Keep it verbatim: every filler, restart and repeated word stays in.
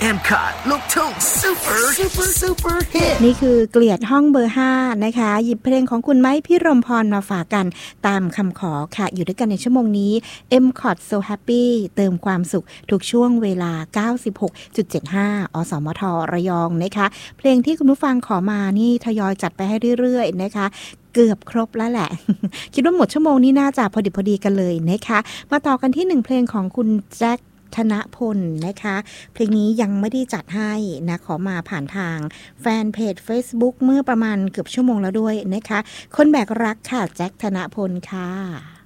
เอ็ม คอท ลูกทุ่งซูเปอร์ซูเปอร์ซูเปอร์ฮิตนี่คือเกลียดห้องเบอร์ห้านะคะหยิบเพลงของคุณไม้พิรมพรมาฝากกันตามคำขอค่ะอยู่ด้วยกันในชั่วโมงนี้ เอ็ม คอท So Happy เติมความสุขทุกช่วงเวลา เก้าสิบหกจุดเจ็ดห้า อสมทระยองนะคะเพลงที่คุณผู้ฟังขอมานี่ทยอยจัดไปให้เรื่อยๆนะคะเกือบครบแล้วแหละ คิดว่าหมดชั่วโมงนี้น่าจะพอดิบพอดีกันเลยนะคะมาต่อกันที่หนึ่งเพลงของคุณแจ็คธนพลนะคะเพลงนี้ยังไม่ได้จัดให้นะขอมาผ่านทางแฟนเพจ Facebook เมื่อประมาณเกือบชั่วโมงแล้วด้วยนะคะคนแบกรักค่ะแจ็คธนพลค่ะ